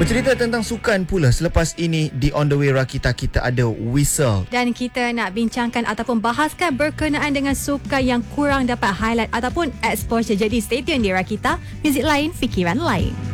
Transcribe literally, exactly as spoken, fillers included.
Bercerita tentang sukan pula, selepas ini di On The Way Rakita kita ada Whistle. Dan kita nak bincangkan ataupun bahaskan berkenaan dengan sukan yang kurang dapat highlight ataupun exposure. Jadi stay tune di Rakita, muzik lain, fikiran lain.